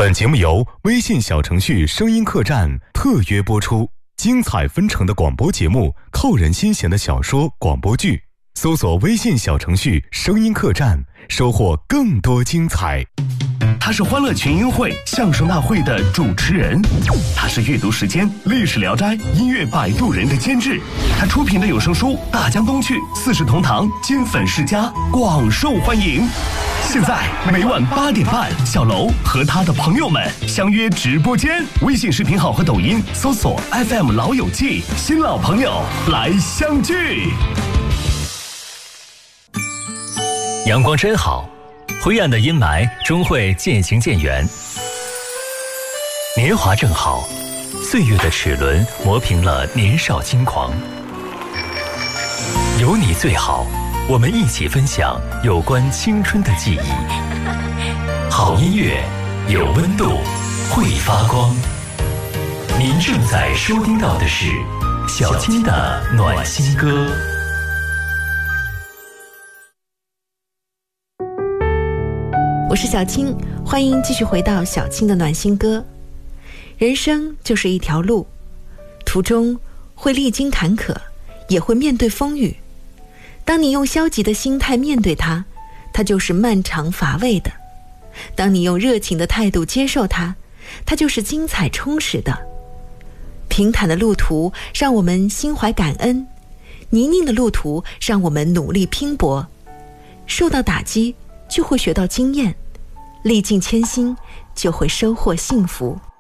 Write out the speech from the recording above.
本节目由微信小程序声音客栈特约播出，精彩纷呈的广播节目，扣人心弦的小说广播剧，搜索微信小程序声音客栈，收获更多精彩。 他是欢乐群英会相声大会的主持人，他是阅读时间历史聊斋音乐摆渡人的监制，他出品的有声书《大江东去》四世同堂金粉世家广受欢迎。现在每晚8点半，小楼和他的朋友们相约直播间，微信视频号和抖音搜索 FM 老友记，新老朋友来相聚。 阳光真好，灰暗的阴霾终会渐行渐远。年华正好，岁月的齿轮磨平了年少轻狂。有你最好，我们一起分享有关青春的记忆。好音乐，有温度，会发光。您正在收听到的是小青的暖心歌。 我是小青，欢迎继续回到小青的暖心歌。人生就是一条路，途中会历经坎坷，也会面对风雨。当你用消极的心态面对它，它就是漫长乏味的；当你用热情的态度接受它，它就是精彩充实的。平坦的路途让我们心怀感恩，泥泞的路途让我们努力拼搏。受到打击就会学到经验，历尽艰辛就会收获幸福。